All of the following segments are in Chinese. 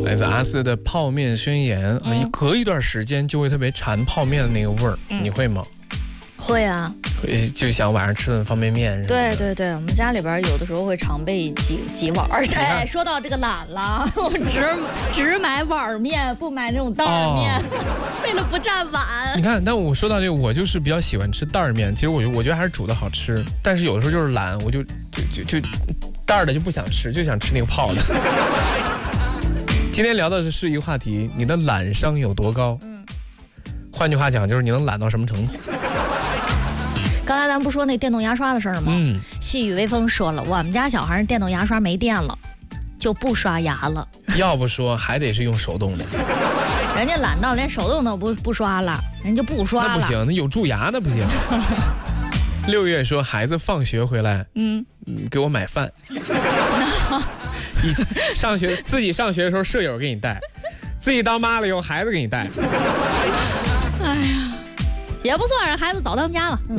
来自阿斯的泡面宣言啊，隔一段时间就会特别馋泡面的那个味儿，你会吗？ 会啊， 就想晚上吃顿方便面。 对对对，我们家里边有的时候会常备几碗。哎，说到这个懒了，我只买碗面，不买那种袋儿面，为了不占碗。 你看，但我说到这个，我就是比较喜欢吃袋儿面。其实我觉得还是煮的好吃，但是有的时候就是懒，我就袋儿的就不想吃，就想吃那个泡的。今天聊的是一个话题，你的懒商有多高？换句话讲，就是你能懒到什么程度？ 刚才咱不说那电动牙刷的事儿吗？细雨微风说了，我们家小孩电动牙刷没电了，就不刷牙了。 要不说还得是用手动的， 人家懒到连手动都不刷了，人家不刷了。 那不行，那有蛀牙的不行。6月说孩子放学回来，给我买饭。以前自己上学的时候，舍友给你带；自己当妈了以后，孩子给你带。 哎呀，也不算是孩子早当家吧。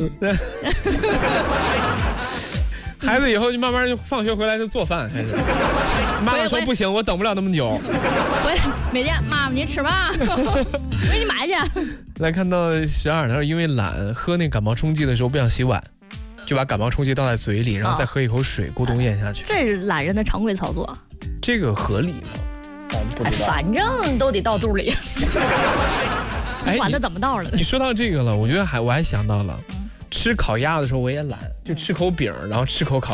孩子以后就慢慢就放学回来就做饭开始。妈妈说不行，我等不了那么久。 每天妈妈您吃吧，我给你买去。 来看到12，他说因为懒，喝那感冒冲剂的时候不想洗碗，就把感冒冲剂倒在嘴里，然后再喝一口水，咕咚咽下去。 这是懒人的常规操作。 这个合理吗？咱不知道。 反正都得倒肚里。不管它怎么倒了。 你说到这个了，我觉得我还想到了，吃烤鸭的时候我也懒，就吃口饼，然后吃口烤。